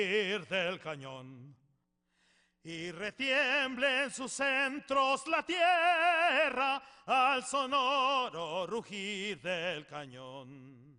del cañón. Y retiemble en sus centros la tierra al sonoro rugir del cañón.